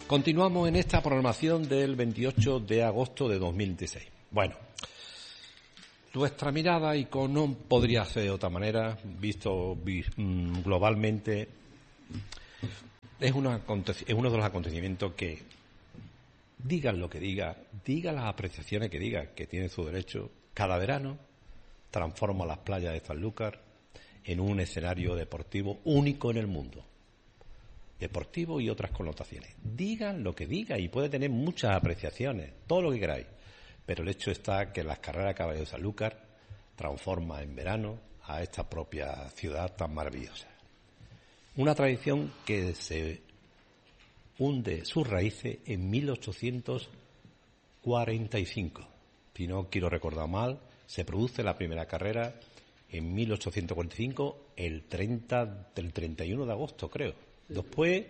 Continuamos en esta programación del 28 de agosto de 2016. Bueno, nuestra mirada, y no podría ser de otra manera, visto globalmente, es uno de los acontecimientos que, digan lo que diga las apreciaciones que diga, que tiene su derecho, cada verano transforma las playas de Sanlúcar en un escenario deportivo único en el mundo. Deportivo y otras connotaciones. Digan lo que diga, y puede tener muchas apreciaciones, todo lo que queráis, pero el hecho está que las carreras a caballo de Sanlúcar transforma en verano a esta propia ciudad tan maravillosa. Una tradición que se hunde sus raíces en 1845. Si no quiero recordar mal, se produce la primera carrera en 1845, el 31 de agosto, creo. Después,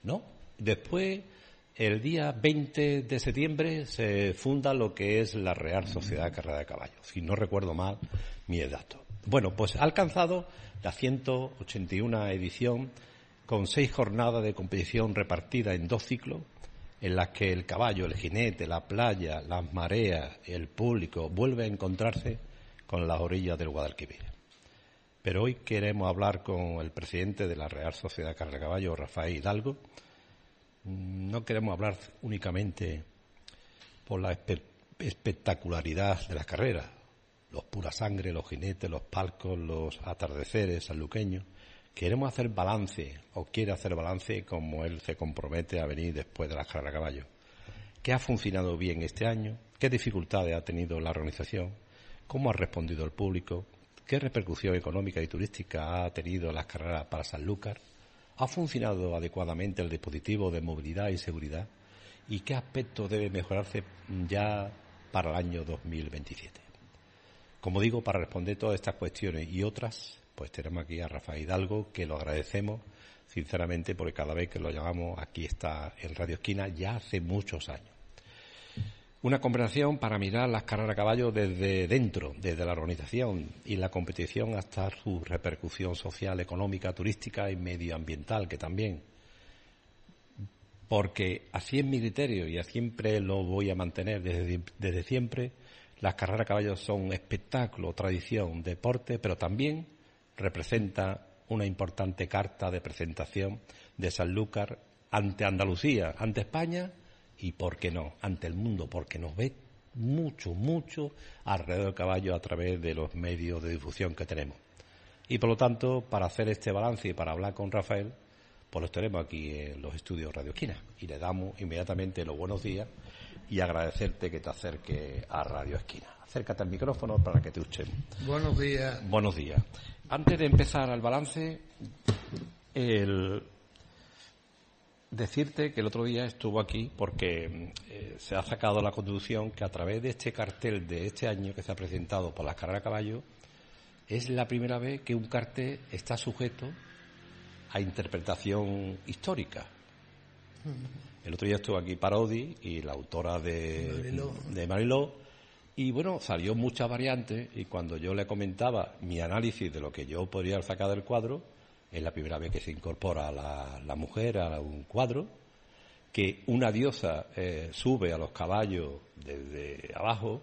el día 20 de septiembre se funda lo que es la Real Sociedad de Carrera de Caballos, si no recuerdo mal mis datos. Bueno, pues ha alcanzado la 181 edición, con 6 jornadas de competición repartidas en 2 ciclos, en las que el caballo, el jinete, la playa, las mareas, el público vuelve a encontrarse con las orillas del Guadalquivir. Pero hoy queremos hablar con el presidente de la Real Sociedad de Carrera de Caballos, Rafael Hidalgo. No queremos hablar únicamente por la espectacularidad de las carreras, los pura sangre, los jinetes, los palcos, los atardeceres sanluqueños. Queremos hacer balance, o quiere hacer balance, como él se compromete a venir después de las carreras de caballos. ¿Qué ha funcionado bien este año? ¿Qué dificultades ha tenido la organización? ¿Cómo ha respondido el público? ¿Qué repercusión económica y turística ha tenido las carreras para Sanlúcar? ¿Ha funcionado adecuadamente el dispositivo de movilidad y seguridad? ¿Y qué aspectos debe mejorarse ya para el año 2027? Como digo, para responder todas estas cuestiones y otras, pues tenemos aquí a Rafael Hidalgo, que lo agradecemos sinceramente, porque cada vez que lo llamamos aquí está en Radio Esquina ya hace muchos años. Una conversación para mirar las carreras a caballo desde dentro, desde la organización y la competición, hasta su repercusión social, económica, turística y medioambiental, que también. Porque así es mi criterio, y siempre lo voy a mantener desde siempre. Las carreras a caballo son espectáculo, tradición, deporte, pero también representa una importante carta de presentación de Sanlúcar ante Andalucía, ante España y, ¿por qué no?, ante el mundo, porque nos ve mucho alrededor del caballo a través de los medios de difusión que tenemos. Y por lo tanto, para hacer este balance y para hablar con Rafael, pues los tenemos aquí en los estudios Radio Esquina, y le damos inmediatamente los buenos días y agradecerte que te acerques a Radio Esquina. Acércate al micrófono para que te escuchemos. Buenos días. Buenos días. Antes de empezar el balance, decirte que el otro día estuvo aquí porque se ha sacado la Constitución que, a través de este cartel de este año que se ha presentado por las carreras a caballo, es la primera vez que un cartel está sujeto a interpretación histórica. El otro día estuvo aquí Parodi y la autora de Mariló, y bueno, salió muchas variantes, y cuando yo le comentaba mi análisis de lo que yo podría sacar del cuadro, es la primera vez que se incorpora la mujer a un cuadro, que una diosa sube a los caballos desde abajo.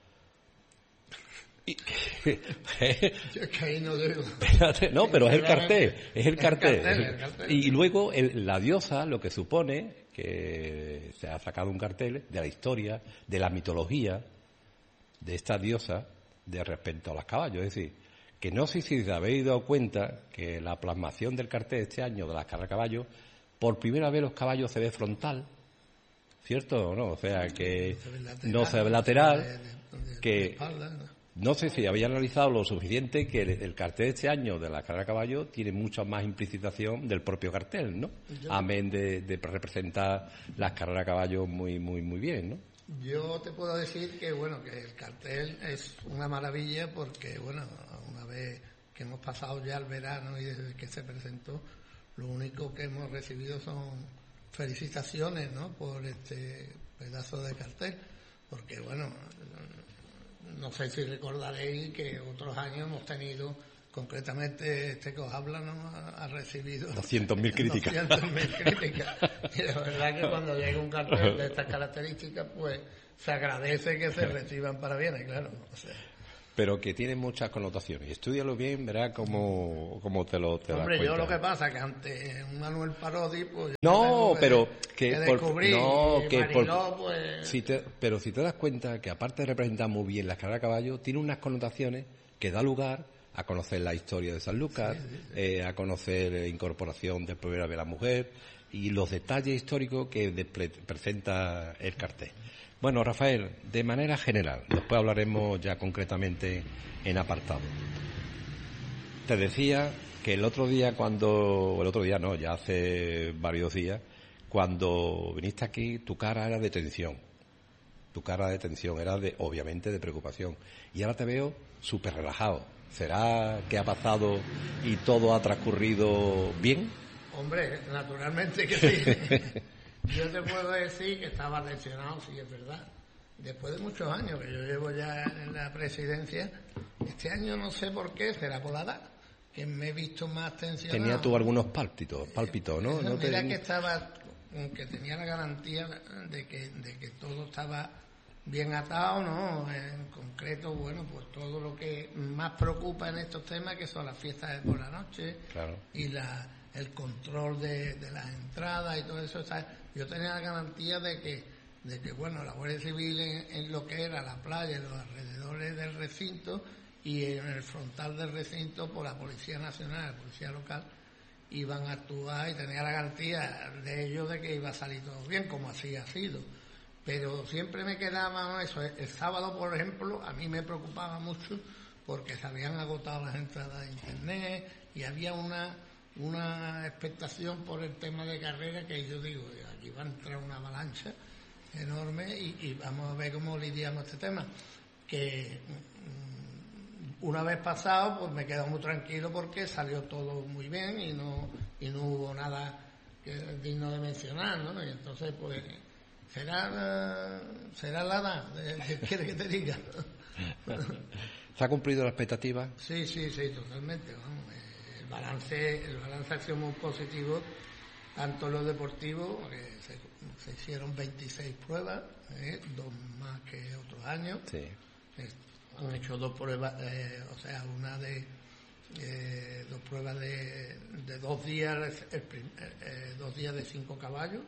Y, yo que ahí no debo. Espérate, no, pero es el cartel. Y luego la diosa, lo que supone que se ha sacado un cartel de la historia, de la mitología de esta diosa de respecto a los caballos. Es decir, que no sé si os habéis dado cuenta que la plasmación del cartel este año de las carreras de caballos, por primera vez los caballos se ve frontal, ¿cierto o no? O sea, que no se ve lateral, que no sé si habéis analizado lo suficiente que el cartel de este año de la carrera de caballos tiene mucha más implicitación del propio cartel, ¿no? Amén de representar las carreras de caballos muy bien, ¿no? Yo te puedo decir que, bueno, que el cartel es una maravilla porque, bueno, una vez que hemos pasado ya el verano y desde que se presentó, lo único que hemos recibido son felicitaciones, ¿no?, por este pedazo de cartel, porque, bueno, no sé si recordaréis que otros años hemos tenido concretamente este que os habla no ha recibido 200.000 críticas. 200.000 críticas. Y de verdad que cuando llega un cartel de estas características, pues se agradece que se reciban para bienes, claro. O sea, pero que tiene muchas connotaciones. Estúdialo bien, verás cómo te das cuenta. Hombre, yo lo que pasa es que ante un Manuel Parodi, pues... No, pero Mariló, pues... pero si te das cuenta que aparte de representar muy bien las carreras de caballo, tiene unas connotaciones que da lugar a conocer la historia de Sanlúcar, a conocer la incorporación de Primera de la Mujer y los detalles históricos que presenta el cartel. Bueno, Rafael, de manera general, después hablaremos ya concretamente en apartado. Te decía que ya hace varios días, cuando viniste aquí, tu cara era de tensión. Tu cara de tensión era obviamente de preocupación. Y ahora te veo súper relajado. ¿Será que ha pasado y todo ha transcurrido bien? Hombre, naturalmente que sí. Yo te puedo decir que estaba tensionado, sí, es verdad. Después de muchos años que yo llevo ya en la presidencia, este año no sé por qué, será por la edad, que me he visto más tensionado. Tenía tú algunos pálpitos, ¿no? Que tenía la garantía de que todo estaba bien atado, ¿no? En concreto, bueno, pues todo lo que más preocupa en estos temas, que son las fiestas de por la noche, claro, y el control de las entradas y todo eso. Yo tenía la garantía de que bueno, la Guardia Civil en lo que era la playa, en los alrededores del recinto y en el frontal del recinto, por la Policía Nacional, la Policía Local, iban a actuar, y tenía la garantía de ellos de que iba a salir todo bien, como así ha sido. Pero siempre me quedaba eso. El sábado, por ejemplo, a mí me preocupaba mucho porque se habían agotado las entradas de internet y había una expectación por el tema de carrera, que yo digo, aquí va a entrar una avalancha enorme y vamos a ver cómo lidiamos este tema. Que una vez pasado, pues me he quedado muy tranquilo porque salió todo muy bien y no hubo nada digno de mencionar, ¿no? Y entonces, pues, será la edad, ¿qué quieres que te diga? ¿Se ha cumplido la expectativa? Sí, totalmente. Vamos. El balance ha sido muy positivo, tanto en lo deportivo, que se hicieron 26 pruebas, 2 más que otros años. Sí. Han hecho 2 pruebas, una de 2 pruebas de 2 días, 2 días de 5 caballos,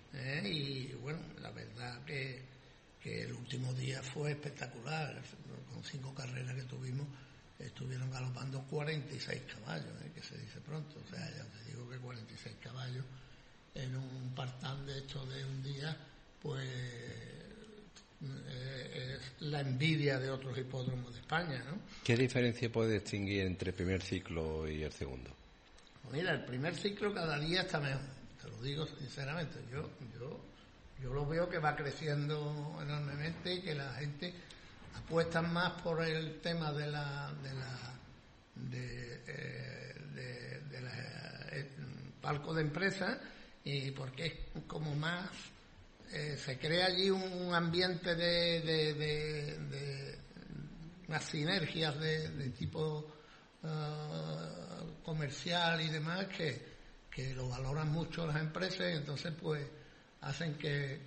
y bueno, la verdad que el último día fue espectacular, con 5 carreras que tuvimos. Estuvieron galopando 46 caballos, que se dice pronto. O sea, ya te digo que 46 caballos en un partán de esto de un día, pues es la envidia de otros hipódromos de España, ¿no? ¿Qué diferencia puede distinguir entre el primer ciclo y el segundo? Mira, el primer ciclo cada día está mejor, te lo digo sinceramente. Yo lo veo que va creciendo enormemente y que la gente apuestan más por el tema de palco de empresa, y porque es como más se crea allí un ambiente de unas sinergias de tipo comercial y demás que lo valoran mucho las empresas, y entonces pues hacen que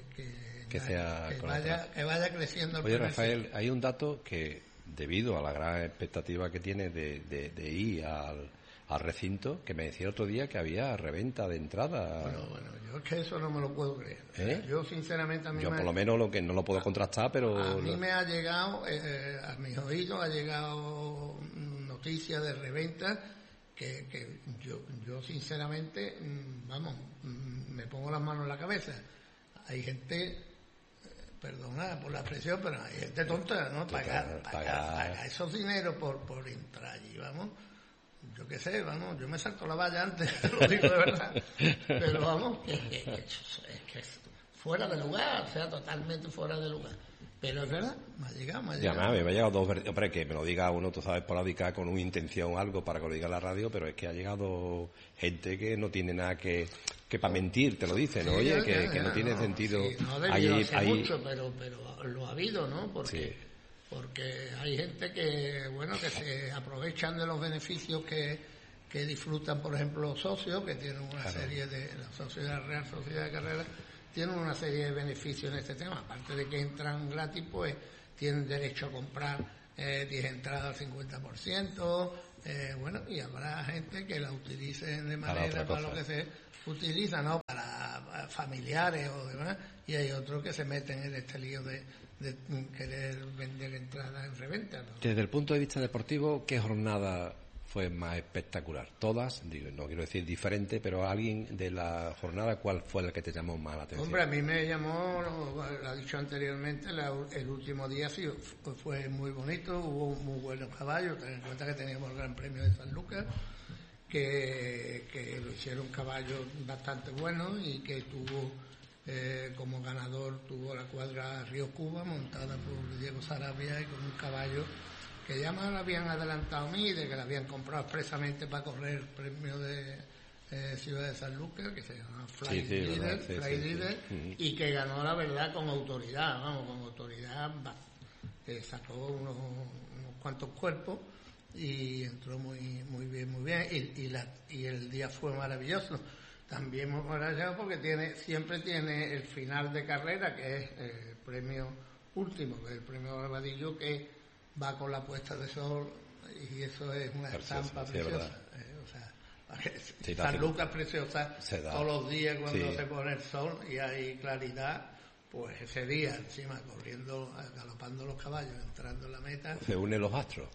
vaya creciendo el Oye, Rafael, hay un dato que, debido a la gran expectativa que tiene de ir al recinto, que me decía otro día que había reventa de entrada. Bueno, yo es que eso no me lo puedo creer. Yo sinceramente por lo menos lo que no lo puedo contrastar, pero a mí me ha llegado, a mis oídos ha llegado noticias de reventa que yo sinceramente, me pongo las manos en la cabeza. Hay gente, perdona por la expresión, pero hay gente tonta, ¿no? Pagar esos dineros por entrar allí, vamos. Yo qué sé, vamos, yo me salto la valla antes, te lo digo de verdad. Pero vamos, que es fuera de lugar, o sea, totalmente fuera de lugar. Pero es verdad, me ha llegado. Ya, me ha llegado 2 versiones. Hombre, que me lo diga uno, tú sabes, esporádica, con una intención o algo para que lo diga en la radio, pero es que ha llegado gente que no tiene nada que para mentir, te lo dicen, ¿no? Sí, oye, que no tiene sentido. Sí, no ha debido hacer mucho, pero lo ha habido, ¿no? Porque porque hay gente que, bueno, que se aprovechan de los beneficios que disfrutan, por ejemplo, los socios, que tienen una serie de, los socios de la Real Sociedad de Carreras, tienen una serie de beneficios en este tema. Aparte de que entran gratis, pues tienen derecho a comprar 10 entradas al 50%, bueno, y habrá gente que la utilice de manera para lo que se utiliza, ¿no? Para familiares o demás, y hay otros que se meten en este lío de querer vender entradas en reventa, ¿no? Desde el punto de vista deportivo, ¿qué jornada fue más espectacular? Todas, digo, no quiero decir diferente, pero alguien de la jornada, ¿cuál fue la que te llamó más la atención? Hombre, a mí me llamó, lo he dicho anteriormente, el último día sí fue muy bonito, hubo muy buenos caballos, ten en cuenta que teníamos el Gran Premio de San Lucas, que lo hicieron caballos bastante buenos y que tuvo como ganador tuvo la cuadra Río Cuba montada por Diego Sarabia y con un caballo que ya me lo habían adelantado a mí, de que lo habían comprado expresamente para correr el premio de Ciudad de San Lucas, que se llama Fly Leader, y que ganó, la verdad, con autoridad, sacó unos cuantos cuerpos y entró muy bien, y el día fue maravilloso. También muy maravilloso porque siempre tiene el final de carrera, que es el premio último, que es el premio Barbadillo, que va con la puesta de sol, y eso es una estampa preciosa. San Lucas preciosa todos los días cuando se pone el sol y hay claridad, pues ese día encima corriendo, galopando los caballos, entrando en la meta. Se unen los astros.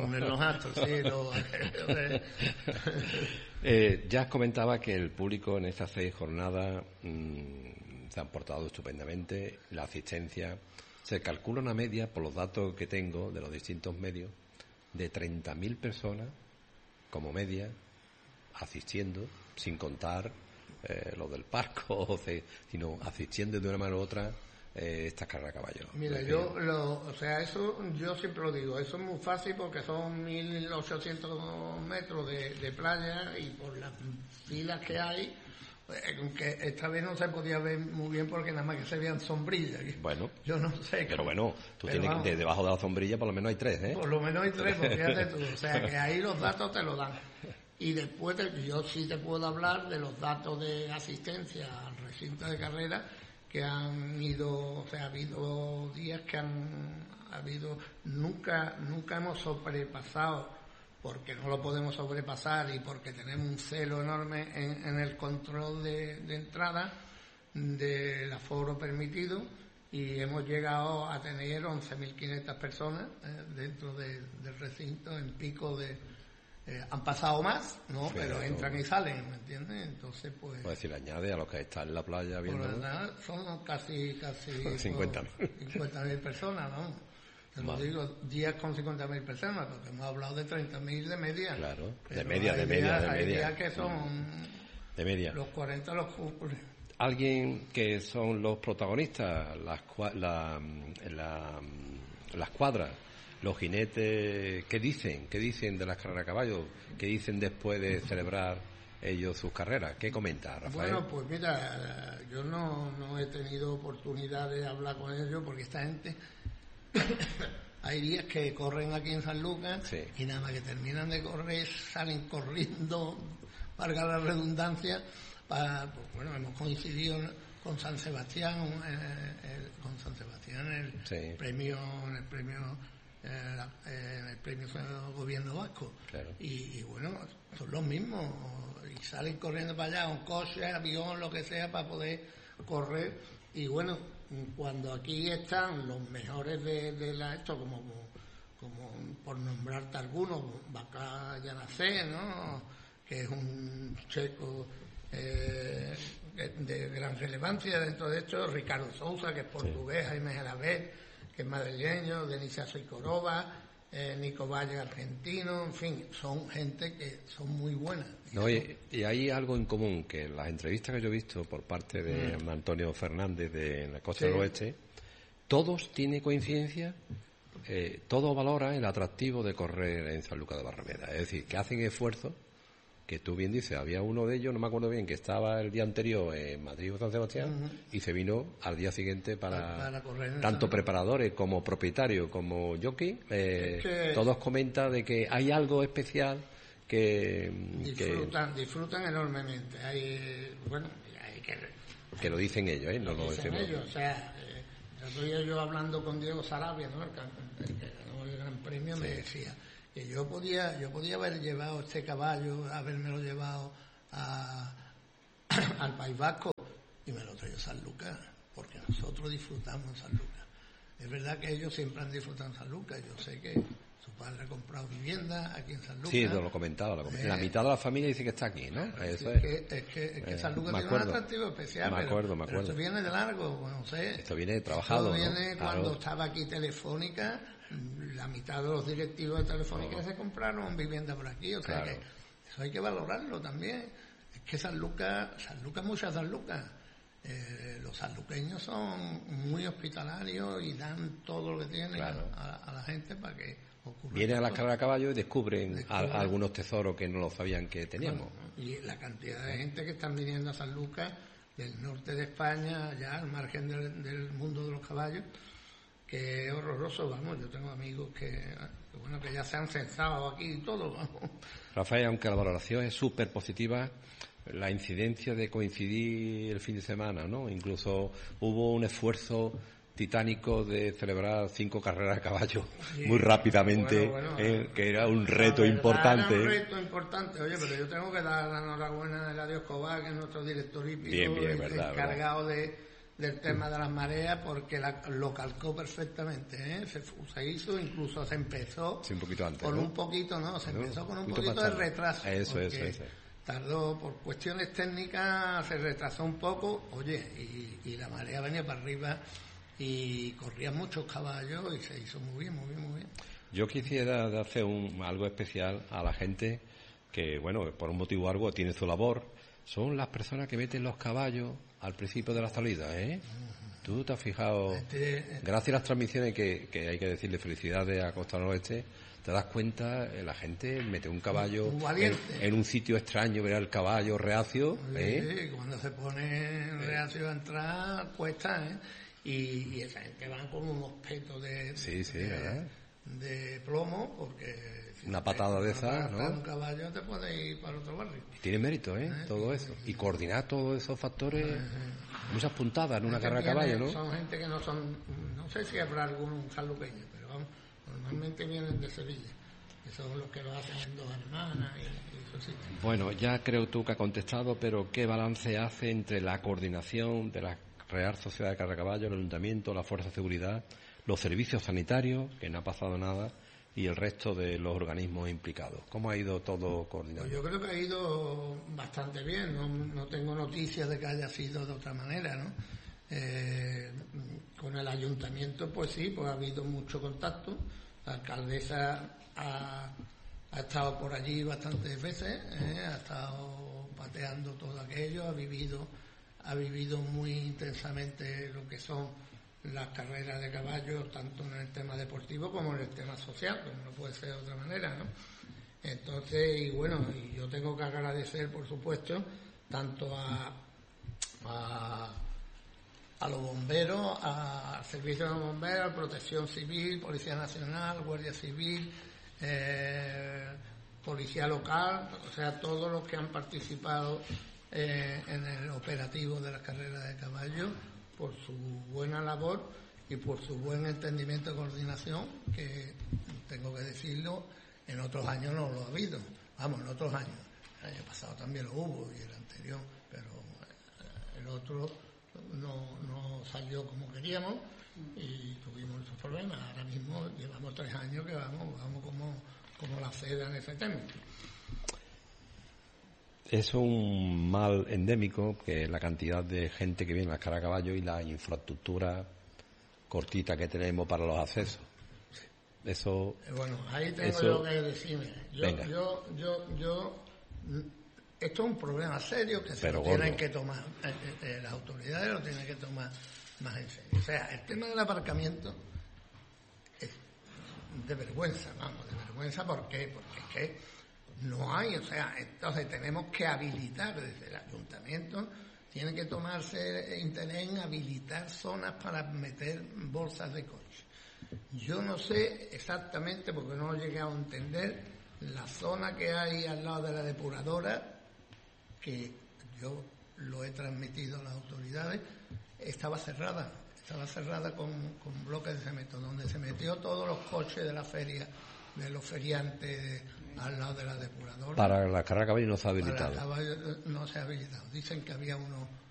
Ya comentaba que el público en estas 6 jornadas se han portado estupendamente, la asistencia. Se calcula una media, por los datos que tengo de los distintos medios, de 30.000 personas como media asistiendo, sin contar los del parco, sino asistiendo de una manera u otra estas carreras a caballo. Mira, eso yo siempre lo digo, eso es muy fácil porque son 1.800 metros de playa y por las filas que hay, aunque esta vez no se podía ver muy bien porque nada más que se veían sombrillas. Bueno, yo no sé. Pero bueno, tú tienes que debajo de la sombrilla por lo menos hay 3, ¿eh? Por lo menos hay 3, porque fíjate tú, o sea que ahí los datos te lo dan. Y después yo sí te puedo hablar de los datos de asistencia al recinto de carrera que han ido, o sea, ha habido días que nunca hemos sobrepasado, porque no lo podemos sobrepasar y porque tenemos un celo enorme en el control de entrada del aforo permitido, y hemos llegado a tener 11.500 personas dentro del recinto en pico de... han pasado más, ¿no? Sí, pero entran y salen, ¿me entiendes? Entonces, pues... Puedes decir, añade a los que están en la playa viendo... Son casi 50.000 personas, ¿no? Te lo digo, días con 50.000 personas, porque hemos hablado de 30.000 de media. Claro, de media. Hay días que son... De media. Los 40 los cumplen. Alguien que son los protagonistas, las cuadras, los jinetes, ¿qué dicen de las carreras a caballo? ¿Qué dicen después de celebrar ellos sus carreras? ¿Qué comenta, Rafael? Bueno, pues mira, yo no he tenido oportunidad de hablar con ellos porque esta gente... Hay días que corren aquí en San Lucas, sí, y nada más que terminan de correr salen corriendo, valga la redundancia, pues bueno, hemos coincidido con San Sebastián, sí, en el premio Gobierno Vasco, claro. Y bueno, son los mismos y salen corriendo para allá, un coche, avión, lo que sea, para poder correr. Y bueno, cuando aquí están los mejores de esto, como por nombrarte algunos, Bacá Yanacé, ¿no?, que es un checo de gran relevancia dentro de esto, Ricardo Sousa, que es portugués, sí, Jaime Gelabert, que es madrileño, Denisa Soicorova, Nico Valle, argentino, en fin, son gente que son muy buenas. No, y hay algo en común, que en las entrevistas que yo he visto por parte de Antonio Fernández de la Costa, sí, del Oeste, todos tienen coincidencia, todos valoran el atractivo de correr en San Lucas de Barrameda, es decir, que hacen esfuerzo que tú bien dices, había uno de ellos, no me acuerdo bien, que estaba el día anterior en Madrid o San Sebastián y se vino al día siguiente para correr tanto preparadores como propietarios como jockey, todos comentan de que hay algo especial que disfrutan enormemente. Hay que lo dicen ellos, no lo decimos ellos. O sea, estoy yo hablando con Diego Sarabia, ¿no? el que ganó el Gran Premio, sí. Me decía que yo podía haber llevado este caballo, habérmelo llevado al País Vasco y me lo traigo a San Lucas, porque nosotros disfrutamos en San Lucas. Es verdad que ellos siempre han disfrutado en San Lucas. Yo sé que su padre ha comprado vivienda aquí en San Lucas. Sí, lo comentaba. La mitad de la familia dice que está aquí, ¿no? Eso es que San Lucas tiene un atractivo especial. Me acuerdo. Pero esto viene de largo, no sé. Esto viene trabajado, esto viene cuando estaba aquí Telefónica. La mitad de los directivos de Telefónica se compraron vivienda por aquí. O sea que eso hay que valorarlo también. Es que San Lucas, muchas San Lucas. Los sanluqueños son muy hospitalarios y dan todo lo que tienen a la gente para que ocurra. Vienen a las carreras de caballo y descubren algunos tesoros que no lo sabían que teníamos. Y la cantidad de gente que están viniendo a San Lucas del norte de España, ya al margen del mundo de los caballos, que es horroroso, vamos. Yo tengo amigos que ya se han censado aquí y todo, vamos. Rafael, aunque la valoración es súper positiva, la incidencia de coincidir el fin de semana, ¿no? Incluso hubo un esfuerzo titánico de celebrar 5 carreras de caballo muy rápidamente, que era un reto importante. Era un reto importante, oye, pero yo tengo que dar la enhorabuena a Eladio Escobar, que es nuestro director hípico, encargado del tema de las mareas, porque lo calcó perfectamente, ¿eh? Se hizo, incluso se empezó un poquito antes, con un poquito, se empezó con un poquito de retraso. Eso. Tardó por cuestiones técnicas, se retrasó un poco, y la marea venía para arriba y corrían muchos caballos y se hizo muy bien. Yo quisiera hacer algo especial a la gente que, por un motivo o algo tiene su labor. Son las personas que meten los caballos al principio de la salida, ¿eh? Tú te has fijado, gracias a las transmisiones que hay que decirle felicidades a Costa Noroeste, te das cuenta, la gente mete un caballo en un sitio extraño, ver al caballo reacio. Sí, cuando se pone reacio a entrar, cuesta, ¿eh? Y esa gente van con unos petos de plomo, porque una patada de esa, ¿no? Un caballo te puede ir para otro barrio. Tiene mérito, todo eso. Y coordinar todos esos factores, muchas puntadas en una carrera de caballo, ¿no? Son gente que no sé si habrá algún sanluqueño, pero vamos, normalmente vienen de Sevilla, que son los que lo hacen en Dos Hermanas y eso sí. Bueno, ya creo tú que ha contestado, pero ¿qué balance hace entre la coordinación de la Real Sociedad de Carrera de Caballo, el Ayuntamiento, la Fuerza de Seguridad, los servicios sanitarios, que no ha pasado nada, y el resto de los organismos implicados? ¿Cómo ha ido todo coordinado? Pues yo creo que ha ido bastante bien, no tengo noticias de que haya sido de otra manera, ¿no? Con el ayuntamiento, pues sí, pues ha habido mucho contacto. La alcaldesa ha estado por allí bastantes veces, ha estado pateando todo aquello, ha vivido muy intensamente lo que son las carreras de caballos, tanto en el tema deportivo como en el tema social, como no puede ser de otra manera, ¿no? Entonces, y yo tengo que agradecer, por supuesto, tanto a los bomberos, al servicio de los bomberos, Protección Civil, Policía Nacional, Guardia Civil, Policía Local, o sea, todos los que han participado en el operativo de las carreras de caballo, por su buena labor y por su buen entendimiento de coordinación, que tengo que decirlo, en otros años no lo ha habido. Vamos, en otros años. El año pasado también lo hubo y el anterior, pero el otro no salió como queríamos y tuvimos esos problemas. Ahora mismo llevamos 3 años que vamos como la seda en ese tema. Es un mal endémico, que es la cantidad de gente que viene a las carreras de caballo y la infraestructura cortita que tenemos para los accesos. Eso. Ahí tengo yo que decirme. Esto es un problema serio que se lo tienen que tomar, las autoridades lo tienen que tomar más en serio. O sea, el tema del aparcamiento es de vergüenza, ¿por qué? Porque es que no hay, o sea, entonces tenemos que habilitar desde el ayuntamiento, tiene que tomarse interés en habilitar zonas para meter bolsas de coche. Yo no sé exactamente, porque no he llegado a entender, la zona que hay al lado de la depuradora, que yo lo he transmitido a las autoridades, estaba cerrada con bloques de cemento, donde se metió todos los coches de la feria, de los feriantes al lado de la depuradora. Para la carrera de caballo no se ha habilitado. No se ha habilitado. Dicen que había unos